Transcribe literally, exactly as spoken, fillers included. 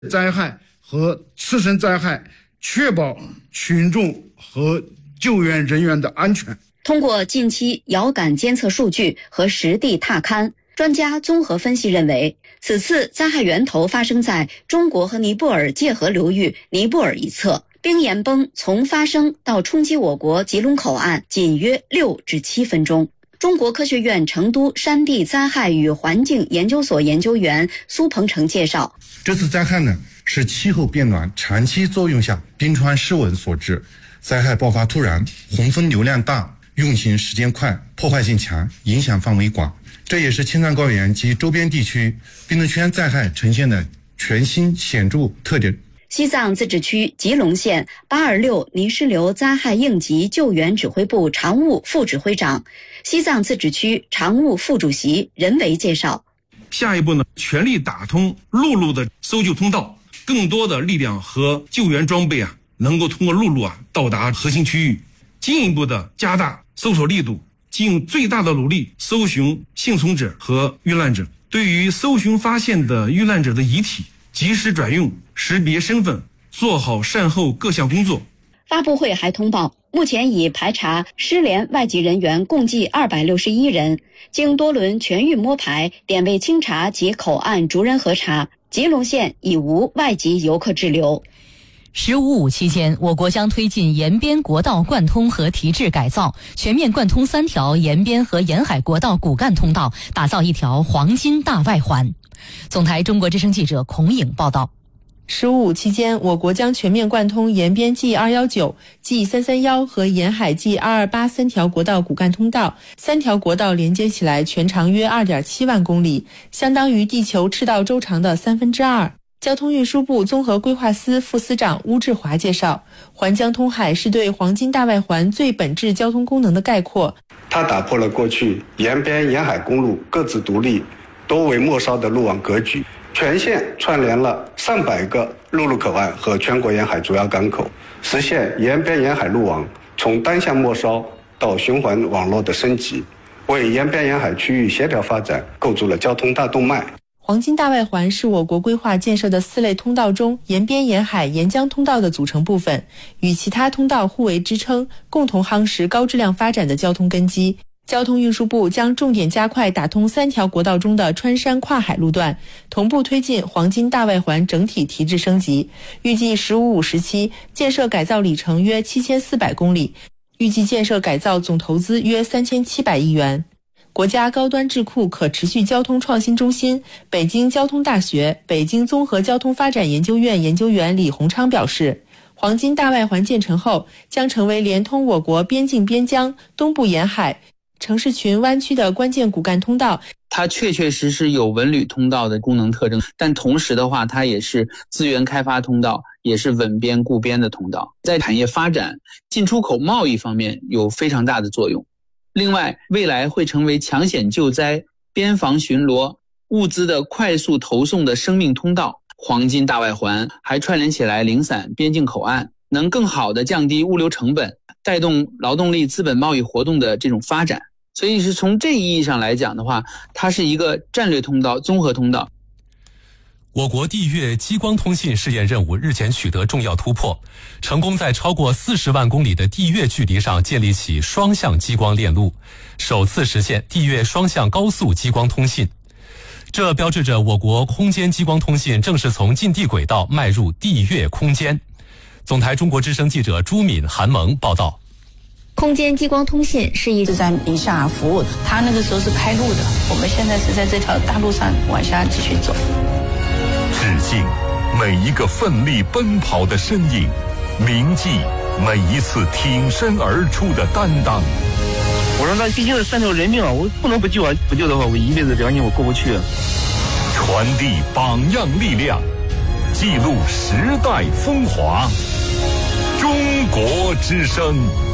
灾害和次生灾害，确保群众和救援人员的安全。 通过近期遥感监测数据和实地踏勘，专家综合分析认为，此次灾害源头发生在中国和尼泊尔界河流域尼泊尔一侧，冰岩崩从发生到冲击我国吉隆口岸仅约六至七分钟。中国科学院成都山地灾害与环境研究所研究员苏鹏程介绍， 这次灾害呢是气候变暖长期作用下冰川失稳所致，灾害爆发突然，洪峰流量大，运行时间快，破坏性强，影响范围广。这也是青藏高原及周边地区冰冻圈灾害呈现的全新显著特点。 西藏自治区吉隆县八二六泥石流灾害应急救援指挥部常务副指挥长、西藏自治区常务副主席任维介绍， 下一步呢，全力打通陆路的搜救通道，更多的力量和救援装备啊，能够通过陆路啊到达核心区域，进一步的加大搜索力度，尽最大的努力搜寻幸存者和遇难者。对于搜寻发现的遇难者的遗体，及时转运、识别身份，做好善后各项工作。 发布会还通报，目前已排查失联外籍人员共计二百六十一人，经多轮全域摸排、点位清查及口岸逐人核查，吉隆县已无外籍游客滞留。 十五五期间，我国将推进沿边国道贯通和提质改造，全面贯通三条沿边和沿海国道骨干通道，打造一条黄金大外环。总台中国之声记者孔颖报道。 十五五期间，我国将全面贯通沿边 G 二一九、G 三三一和沿海 G 二二八三条国道骨干通道，三条国道连接起来，全长约 二点七万公里，相当于地球赤道周长的三分之二。交通运输部综合规划司副司长邬志华介绍，环江通海是对黄金大外环最本质交通功能的概括。 它打破了过去沿边沿海公路各自独立、多为末梢的路网格局，全线串联了上百个陆路口岸和全国沿海主要港口，实现沿边沿海路网从单向末梢到循环网络的升级，为沿边沿海区域协调发展构筑了交通大动脉。 黄金大外环是我国规划建设的四类通道中沿边沿海沿江通道的组成部分，与其他通道互为支撑，共同夯实高质量发展的交通根基。交通运输部将重点加快打通三条国道中的穿山跨海路段，同步推进黄金大外环整体提质升级。预计十五五时期建设改造里程约七千四百公里，预计建设改造总投资约三千七百亿元。国家高端智库可持续交通创新中心、北京交通大学、北京综合交通发展研究院研究员李洪昌表示，黄金大外环建成后，将成为连通我国边境边疆、东部沿海、城市群湾区的关键骨干通道。 它确确实实有文旅通道的功能特征，但同时的话，它也是资源开发通道，也是稳边固边的通道，在产业发展、进出口贸易方面有非常大的作用。另外，未来会成为抢险救灾、边防巡逻、物资的快速投送的生命通道。黄金大外环还串联起来零散边境口岸，能更好地降低物流成本，带动劳动力资本贸易活动的这种发展。所以是从这意义上来讲的话，它是一个战略通道、综合通道。 我国地月激光通信试验任务日前取得重要突破，成功在超过四十万公里的地月距离上建立起双向激光链路，首次实现地月双向高速激光通信。这标志着我国空间激光通信正式从近地轨道迈入地月空间。总台中国之声记者朱敏、韩萌报道。 空间激光通信是一直在离下服务，它那个时候是开路的，我们现在是在这条大路上往下继续走。 致敬每一个奋力奔跑的身影，铭记每一次挺身而出的担当。 我说那毕竟是三条人命啊，我不能不救啊！不救的话，我一辈子良心我过不去。 传递榜样力量，记录时代风华。中国之声。